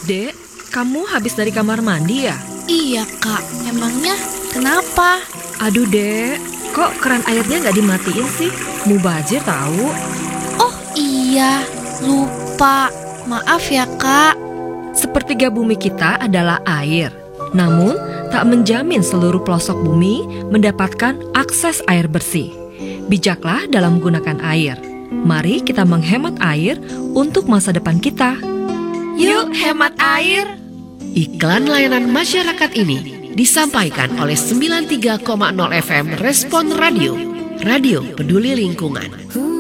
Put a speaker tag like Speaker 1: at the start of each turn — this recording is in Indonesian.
Speaker 1: Dek, kamu habis dari kamar mandi ya?
Speaker 2: Iya kak, emangnya kenapa?
Speaker 1: Aduh dek, kok keran airnya nggak dimatiin sih? Mubazir tahu.
Speaker 2: Oh iya, lupa. Maaf ya kak.
Speaker 1: Sepertiga bumi kita adalah air. Namun, tak menjamin seluruh pelosok bumi mendapatkan akses air bersih. Bijaklah dalam menggunakan air. Mari kita menghemat air untuk masa depan kita.
Speaker 2: Yuk hemat air.
Speaker 3: Iklan layanan masyarakat ini disampaikan oleh 93,0 FM Respon Radio, Radio Peduli Lingkungan.